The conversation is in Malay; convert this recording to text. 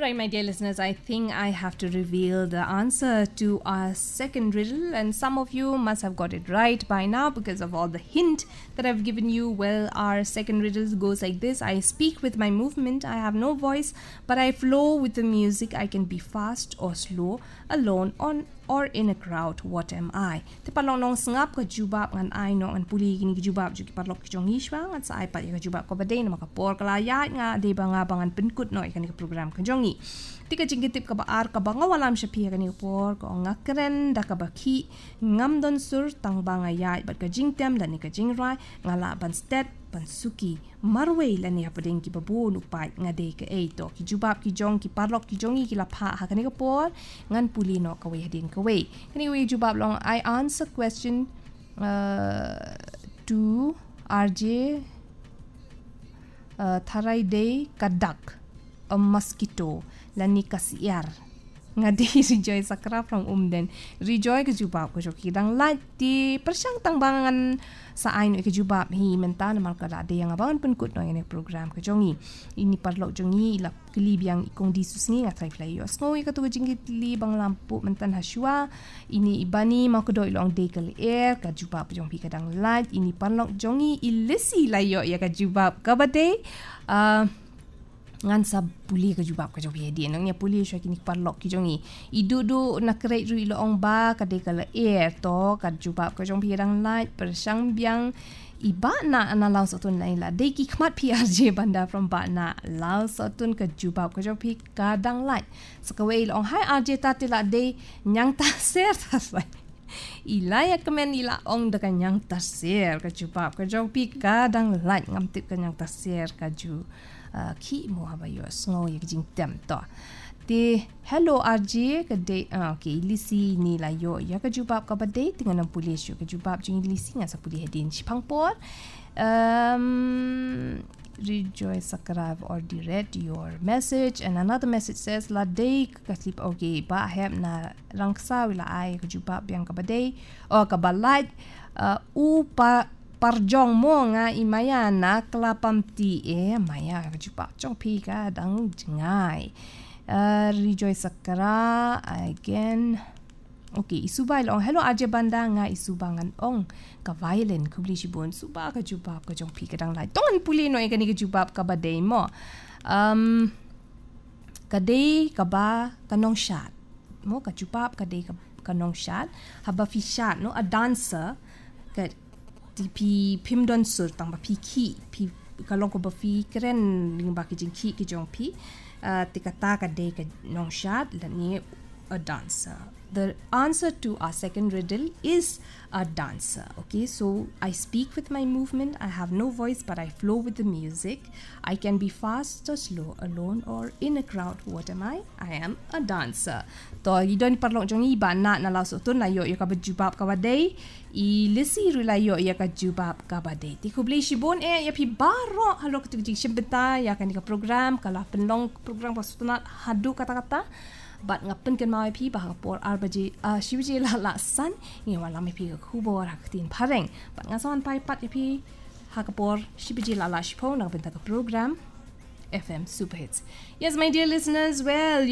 Alright, my dear listeners, I think I have to reveal the answer to our second riddle, and some of you must have got it right by now because of all the hint that I've given you. Well, our second riddle goes like this. I speak with my movement, I have no voice, but I flow with the music. I can be fast or slow, alone on or in a crowd. What am I? Te palong nong sngap ka jubab ngan ai nong an puli kini ka jubab ju ki parlok ki jong iswa ngan sa ai pat ka jubab ko badai na makapor kalayat nga de ba nga bangan penkut no ikani ka program ka jongi tika jingitip ka baar ka banga walam sya pia kani por ko ngakren da ka baki ngam don sur tang banga yat bat ka jingtem dan ni ka jingrai ngala ban stet pansuki marway la ni apading ki babu nupai nga de ka to ki jubab ki jong ki parlok ki jongi ki lapha ha kani ka por ngan puli no ka we hadin ka we kani we jubab long. I answer question to RJ Tharai day kadak a mosquito lani kasiar nga di Rejoy Sakra from Umden. Rejoy ke jubab ko joki dang light di persyang tangbangan sa aino ke jubab hi menta na marka da yang abangan penkut no ini program ke jongi ini parlok jongi la kelib yang ikong disus ni ngatai fly yo snow ka tu jingit li bang lampu mentan haswa ini ibani mau ke doi long de kal air ka jubab jong pi kadang light ini parlok jongi ilesi la yo ya ka jubab ka bade ngan sa puli ka jubab ka jopi dia nangnya puli sya kini parlok ki jongi idu nak rei ru lo ong ba ka de kala air to ka jubab ka jong pirang light persang biang iba na law sotun lain la de ki khmat PRJ banda from ba na law sotun ka jubab ka jopi kadang light sakawei lo ong hai RJ tatila de nyang ta ser ta sai ilaya kemen ila ong de kanyang ta ser ka jubab ka jopi kadang light ngam tip kanyang ta ser ka ju ki mo haba yo sngo ye jing tem to de hello RJ ka de okay lisi ni la yo ya ka jubab ka bade dengan polis yo ka jubab jing lisi nga sa puli hedin chipang por Rejoy Sakra or read your message, and another message says la day ka sleep okay ba have na rangsa wila ai ka jubab yang ka bade o ka balad pa parjong mo nga imaya na klapam ti maya jubab chong pi ka dang jingay Rejoy Sakra again. Okay, isubay long hello aje banda nga isubangan ong ka violin kubli sibon suba ka jubab ka jong pi ka dang lai tongan puli no ikani ka jubab ka baday mo kaday ka ba kanong shot mo ka jubab kaday ka kanong shot haba fi shot no a dancer ka pi pimdon sur tang ba pi ki pi kalong ko ba fi kren ling ba ki jing ki jong pi tikata ka de ka nong shot la ni a dancer. The answer to our second riddle is a dancer. Okay, so I speak with my movement. I have no voice, but I flow with the music. I can be fast or slow, alone or in a crowd. What am I? I am a dancer. To idon parlok jong iba na laso to na yo ka jubab ka badai. I lisi rulayo ya ka jubab ka badai. Ti kubli shibon ya pi baro halo ka tujing shimbeta ya kan ka program kala penlong program pasutuna hadu kata-kata. But ngapen kan mau pi bah por arbaji shiwji la san ni wala mi pi ku bor hak tin pareng but ngason pai pat pi hak por shiwji la shipo na benta ka program FM Super Hits. Yes, my dear listeners, well